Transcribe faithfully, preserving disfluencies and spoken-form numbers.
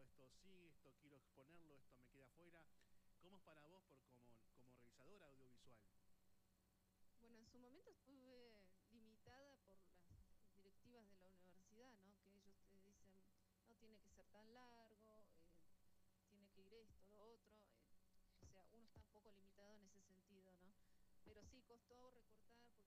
esto sí, esto quiero exponerlo, esto me queda afuera. ¿Cómo es para vos por como, como realizadora audiovisual? Bueno, en su momento estuve limitada por las directivas de la universidad, ¿no? Que ellos te dicen, no tiene que ser tan largo, eh, tiene que ir esto, lo otro. Eh, o sea, uno está un poco limitado en ese sentido, ¿no? Pero sí costó recortar